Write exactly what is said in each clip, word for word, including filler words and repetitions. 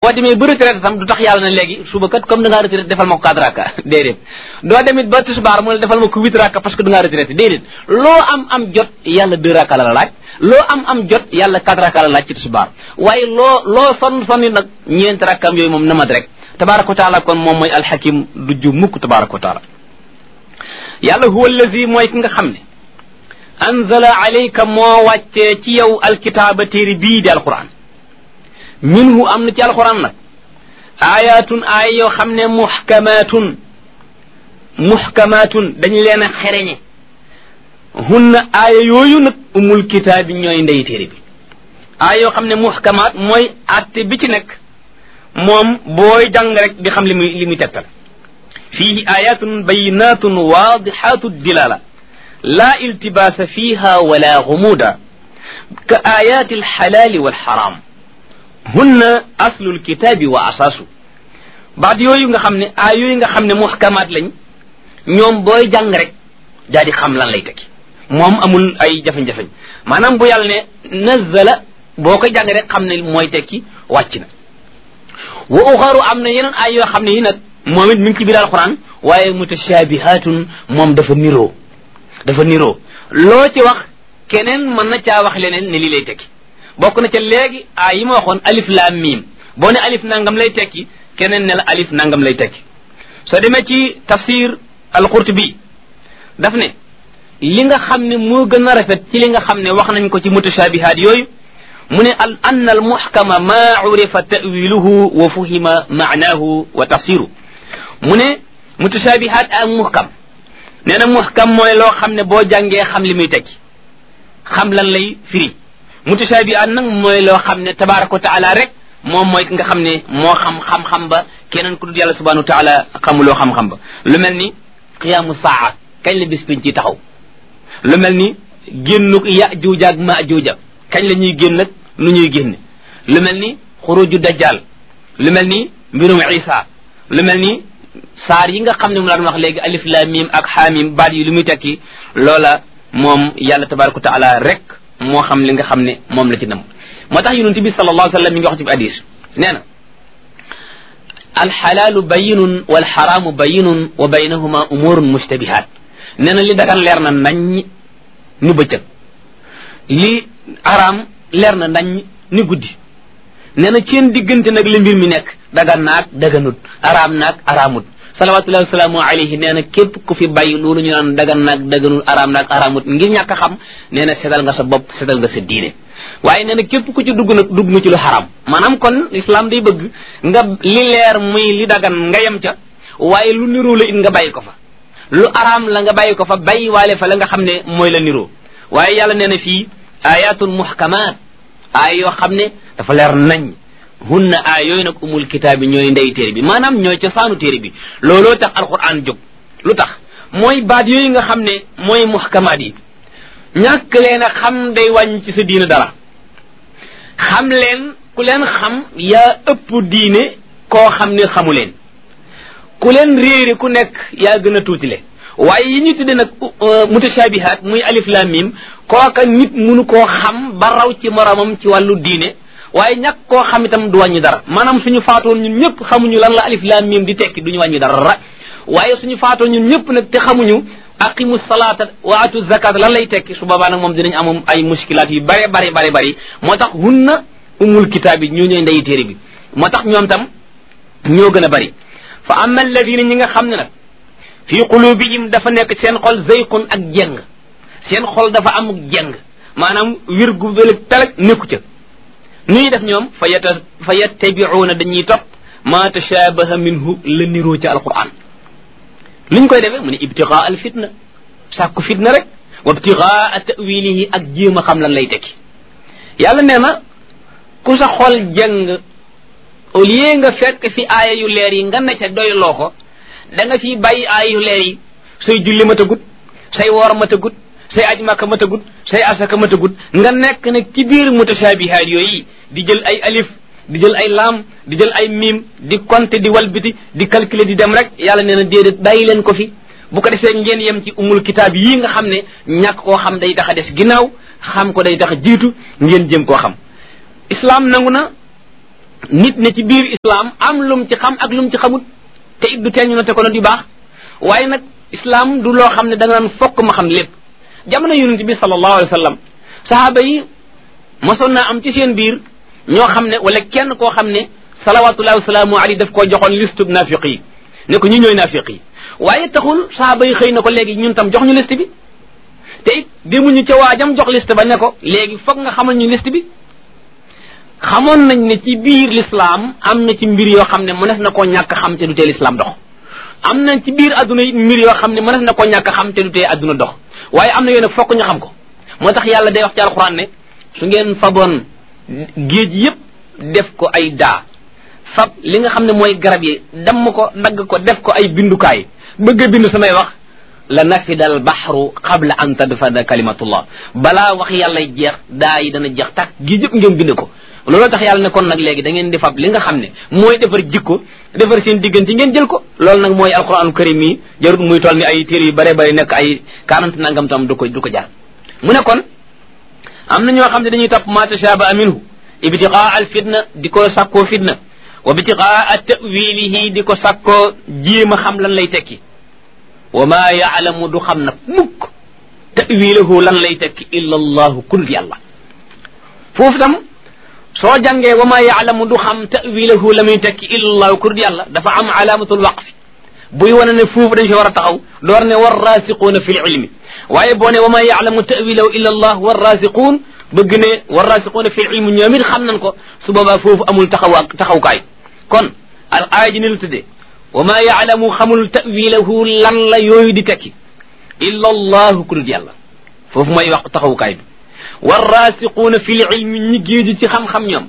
boo demee ba retraite sam du tax yàlla na léegi suba kat comme da ngaa retraite defal ma ko quatre rakka déedéet doo demit ba tisbaar mu ne defal ma ko huit rakka parce que da ngaa retraite déedéet loo am am jot yàlla deux rakka la la laaj loo am am jot yàlla quatre rakka la laaj ci tisbaar waaye loo loo sonn sonni nag ñeenti rakkam yooyu moom namat rek tabaraka wa taala kon moom mooy alxakim du ju mukk tabaraka wa taala yàlla huwa allazi mooy ki nga xam ne anzala alayka moo wàccee ci yow alkitaaba téere bii di alquran minhu am na ci alquran nag ayatun aaya yoo xam ne muhkamatun muhkamatun dañu leen a xereñe hunna aaya yooyu nag umul kitaabi ñooy ndey téere bi aaya yoo xam ne muhkamat mooy atte bi ci nekk moom booy jàng rek di xam li muy li muy tegtal fiihi ayatun bayinatun waadihatu dilala la iltibasa fiha wala gumuda ka ayati alxalali walxaram hunna aslu alkitabi wa asaasu baat yooyu nga xam ne aay yooyu nga xam ne muhkamaat lañ ñoom booy jàng rek daa di xam lan lay tekki moom amul ay jafe-jafe maanaam bu yàlla ne nazala boo koy jàng rek xam ne mooy tekki wàcc na wa uxaru am na yeneen aay yoo xam ne yi nag moom it mi ngi ci biir alquran waaye mutashabihatun moom dafa niroo dafa niroo loo ci wax keneen mën na caa wax leneen ne lii lay tekki bokk na ca léegi aay yi ma waxoon alif laam miim boo ne alif nangam lay tekki keneen ne la alif nangam lay tekki soo demee ci tafsir al-Qurtubi daf ne li nga xam ne moo gën a rafet ci li nga xam ne wax nañ ko ci mutashabihat yooyu mu ne al anna al muhkama ma urifa ta'wiluhu wa fuhima ma'nahu wa tafsiru mu ne mutashabihat ak muhkam nee na muhkam mooy loo xam ne boo jàngee xam li muy tekki xam lan lay firi mutashabihat nag mooy loo xam ne tabaraka wa taala rek moom mooy ki nga xam ne moo xam xam-xam ba keneen ku dul yàlla subhanahu wa taala xamuloo xam-xam ba lu mel ni qiyaamu saa kañ la bis piñ ci taxaw lu mel ni génnuk Yaajuuj ak Maajuuj kañ la ñuy génn ak nu ñuy génne lu mel ni xuruju dajjal lu mel ni mbirum Isa lu mel ni saar yi nga xam ne mu laan wax léegi alif laam miim ak xaamim baat yi lu muy tekki loola moom yàlla tabaraka wa taala rek moo xam li nga xam ne moom la ci nam moo tax yonent bi sallallahu alayhi wa sallam mi ngi wax ci hadis nee na alxalaalu bayinun walxaraamu bayinun wa baynahuma umurun mushtabihat nee na li dagan leer na nañ ni bëccëg li araam leer na nañ ni guddi nee na seen diggante nag li mbir mi nekk dagan naag daganut araam naag araamut salawatullahi wasalaamu alayhi nee na képp ku fi bàyyi loolu ñu naan dagan naag daganut araam naag araamut ngir ñàkk a xam nee na setal nga sa bopp setal nga sa diine waaye nee na képp ku ci dugg nag dugg nga ci lu xaraam maanaam kon islam day bëgg nga li leer muy li dagan nga yem ca waaye lu niroo la it nga bàyyi ko fa lu araam la nga bàyyi ko fa bàyyi waale fa la nga xam ne mooy la niroo waaye yàlla nee na fii ayatun muhkamat ay yoo xam ne dafa leer nañ hunna ay yooyu nag umul kitaab bi ñooy ndey téere bi maanaam ñooy cosaanu téere bi looloo tax alquran jóg lu tax mooy baat yooyu nga xam ne mooy muhkamaat yi ñàkk leen a xam day wàññi ci sa diine dara xam leen ku leen xam yaa ëpp diine koo xam ne xamu leen ku leen réere ku nekk yaa gën a tuutile waaye yi ñu tudde nag mutashabihat muy alif lam mim kooka nit munu koo xam ba raw ci moromam ci wàllu diine waaye ñàkk koo xam itam du wàññi dara maanaam suñu faatoon ñun ñëpp xamuñu lan la alif lam mim di tekki duñu wàññi dara waaye suñu faatoon ñun ñëpp nag te xamuñu aqimu salata wa atu zakat lan lay tekki su boobaa nag moom dinañ am ay muskilaat yu bare bare bare bari moo tax hunna umul kitaab yi ñoo ñooy ndeyi téere bi moo tax ñoom tam ñoo gën a bari fa amma alladina ñi nga xam ne nag fii qulubihim dafa nekk seen xol zayqun ak jeng seen xol dafa am jeng maanaam wir gu bëlëg peleg nekku ca nuy def ñoom fa yata fa yattabi'una dañuy topp ma tashabaha minhu la niroo ci alquran luñ koy defee mu ne ibtigaa al fitna sàkku fitna rek wa ibtigaa ta'wilihi ak jéem a xam lan lay tekki yàlla nee na ku sa xol jeng au lieu nga fekk fi aaya yu leer yi nga ne ca doy loo ko da nga fi bàyyi aaya yu leer yi say julli ma tagut say woor ma tagut say aj màkka ma tagut say asaka ma tagut nga nekk nag ci biir mutashabihaat yooyu di jël ay alif di jël ay laam di jël ay miim di compter di walbiti di calculer di dem rek yàlla nee na déedéet bàyyi leen ko fi bu ko defee ngeen yem ci umul kitaab yii nga xam ne ñàkk koo xam day tax a des ginnaaw xam ko day tax a jiitu ngeen jëm koo xam islam nangu na nit ne ci biir islam am lum ci xam ak lum ci xamut te it du teeñu na te ko na di baax waaye nag islam du loo xam ne da nga naan fokk ma xam lépp jamono yonent bi sallallahu alayhi wa sallam sahaaba yi mosoon naa am ci seen biir ñoo xam ne wala kenn koo xam ne salawatullahi wasalaamu alayhi daf koo joxoon liste bu naafiq yi ne ko ñi ñooy naafiq yi waaye taxul sahaaba yi xëy na ko léegi ñun tam jox ñu liste bi te it demuñu ca waajam jox liste ba ne ko léegi foog nga xamal ñu liste bi xamoon nañ ne ci biir l'islam am na ci mbir yoo xam ne mënees na koo ñàkk xam te du tee l'islam dox am na ci biir adduna yi mbir yoo xam ne mënees na koo ñàkk xam te du tee adduna dox waaye am na yoo nag fokk ñu xam ko moo tax yàlla day wax ci alquran ne su ngeen faboon géej yépp def ko ay daa fab li nga xam ne mooy garab yi damm ko dagg ko def ko ay bindukaay bëgg a bindu samay wax la nafida al bahru qabla an tadfada kalimatullah balaa wax yàlla jeex daa yi dana jeex tàkk géej yëpp ngeen bind ko looloo tax yàlla ne kon nag léegi da ngeen di fab li nga xam ne mooy defar jikko defar seen diggante ngeen jël ko loolu nag mooy alquranul karim yi jarut muy toll ni ay téere yu bare bare nekk ay quarante nangam tam du ko du ko jar mu ne kon am na ñoo xam ne dañuy topp ma tashabaha minhu ibtiqaa al fitna di ko sàkkoo fitna wa ibtiqaa ta'wilihi di ko sàkkoo jéem a xam lan lay tekki wa ma yaalamu du xam nag mukk ta'wilahu lan lay tekki illa allahu kul yàlla foofu tam soo jàngee wa ma yaalamu du xam ta'wilahu la muy tekki illa allahu kul yàlla dafa am alaamatul waqfi buy wane ne foofu dañ fi war a taxaw door ne war raasiquuna fi l ilmi waaye boo ne wa ma yaalamu ta'wilahu illa allah war raasiquun bëgg ne war raasiquuna fi l ilmi ñoom it xam nañ ko su boobaa foofu amul taxaw taxawkaay kon al aaya ji ni la tuddee wa ma yaalamu xamul ta'wilahu lan la yooyu di tekki illa allahu ku dul yàlla foofu mooy wax taxawukaay bi war raasiquuna fi l ilmi ñi géeju ci xam-xam ñoom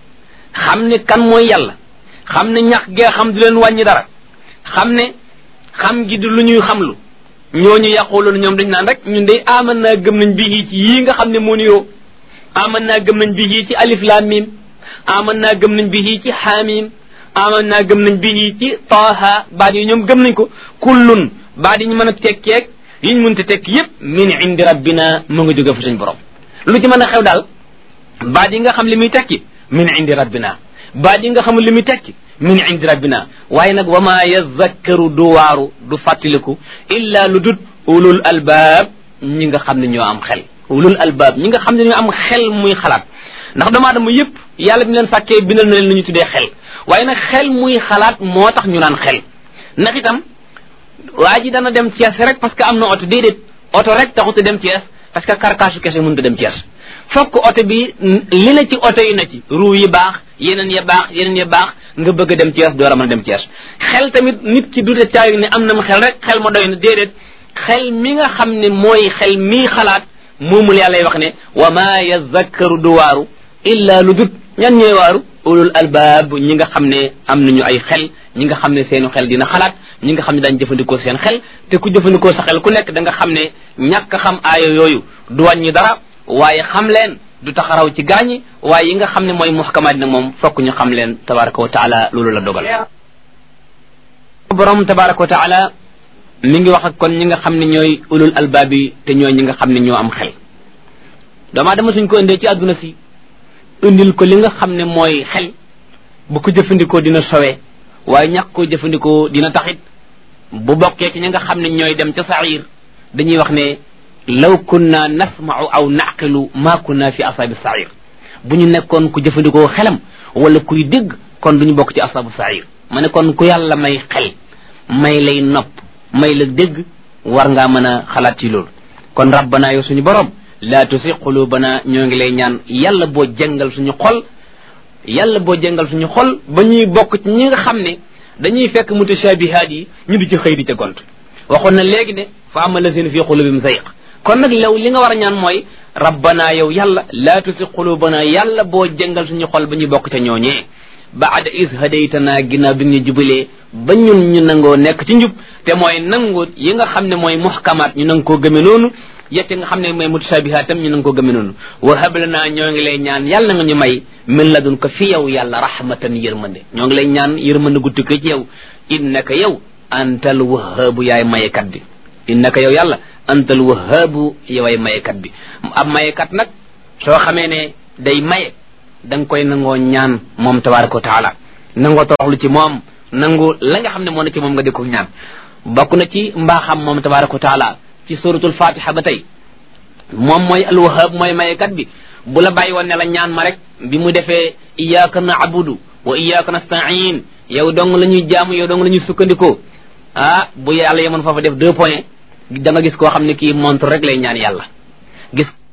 xam ne kan mooy yàlla xam ne ñax gee xam du leen wàññi dara xam ne xam gi du lu ñuy xamlu ñooñu yàqooloonu ñoom dañ naan rek ñun day aman naa gëm nañ bi ci yii nga xam ne moo nuyoo aman naa gëm nañ bi ci alif lam mim aman naa gëm nañ bi ci xaamim aman naa gëm nañ bi ci taaha baat yi ñoom gëm nañ ko kullun baat yi ñu mën a tekkeeg yiñ mënta tekk yépp min indi rabbina mu nga jóge fa suñ borom lu ci mën a xew daal baat yi nga xam li muy tekki min indi rabbina baat yi nga xamul li muy tekki min indi rabbina waaye nag wa ma yazakkaru du waaru du fàttaliku illa lu dut ulul albaab ñi nga xam ne ñoo am xel ulul albaab ñi nga xam ne ñoo am xel muy xalaat ndax doomu aadama yépp yàlla bi leen sàkkee bindal na leen lu ñu tuddee xel waaye nag xel muy xalaat moo tax ñu naan xel ndax itam waa ji dana dem Thiès rek parce que am na oto déedéet oto rek taxut a dem Thiès parce que karkaasu kese mënut a dem Thiès fokk oto bi li na ci oto yi na ci ruu yi baax yeneen ya baax yeneen ya baax nga bëgg a dem Thiès door a mën a dem Thiès xel tamit nit ki du de caagi ne am na mu xel rek xel ma doy na déedéet xel mi nga xam ne mooy xel mii xalaat moomul yàlla wax ne wa ma yazakkaru du waaru illa lu dut ñan ñooy waaru ulul albaab ñi nga xam ne am nañu ay xel ñi nga xam ne seenu xel dina xalaat ñi nga xam ne daañ jëfandikoo seen xel te ku jëfandikoo sa xel ku nekk da nga xam ne ñàkk xam aaya yooyu du wàññi dara waaye xam leen du taxaraw ci gaañi waaye yi nga xam ne mooy muhkamaat nag moom fokk ñu xam leen tabaraka wa taala loolu la dogal borom tabaraka wa taala mi ngi wax ak kon ñi nga xam ne ñooy ulul albaab yi te ñooy ñi nga xam ne ñoo am xel doomaa dama suñ ko indee ci àdduna si indil ko li nga xam ne mooy xel bu ko jëfandikoo dina sowee waaye ñàkk koo jëfandikoo dina taxit bu bokkee ci ñi nga xam ne ñooy dem ca saxiir dañuy wax ne law kunna nasma'u aw naqilu ma kunna fi ashabi saxiir bu ñu nekkoon ku jëfandikoo xelam wala kuy dégg kon duñu bokk ci ashabu saxiir ma ne kon ku yàlla may xel may lay nopp may la dégg war ngaa mën a xalaat ci loolu kon rabbana yow suñu borom laa tusi qulubana ñoo ngi lay ñaan yàlla boo jàngal suñu xol yàlla boo jàngal suñu xol ba ñuy bokk ci ñi nga xam ne dañuy fekk mutashabihaat yi ñu di ci xëy di ca gont waxoon na léegi ne fa ama lazina fi qulubihim zayq kon nag law li nga war a ñaan mooy rabbana yow yàlla laa tusi qulubana yàlla boo jàngal suñu xol ba ñuy bokk ca ñooñee baada is hadaytana ginnaaw bi nga ñu jubalee ba ñun ñu nangoo nekk ci njub te mooy nangu yi nga xam ne mooy muhkamaat ñu nang koo gëme noonu yette nga xam ne mooy mutashabihaat tam ñu nang koo gëme noonu wa hablana ñoo ngi lay ñaan yàlla nga ñu may min ladun ko fi yow yàlla rahmatan yërmande ñoo ngi lay ñaan yërmande gu tukkee ci yow innaka yow antal wahaabu yaay mayekat bi innaka yow yàlla antal wahaabu yoway mayekat bi ab mayekat nag soo xamee ne day maye da nga koy nangoo ñaan moom tabaraka wa taala nangoo toroxlu ci moom nangu la nga xam ne moo ne ci moom nga di ko ñaan bokk na ci mbaaxam moom tabaraka wa taala ci suratul fatiha ba tey moom mooy alwahab mooy mayekat bi bu la bàyyi woon ne la ñaan ma rek bi mu defee iyyaka na'budu wa iyyaka nasta'in yow dong la ñuy jaamu yow dong la ñuy sukkandikoo ah bu yàlla yemoon foofa def deux points da nga gis koo xam ne kii montre rek lay ñaan yàlla gis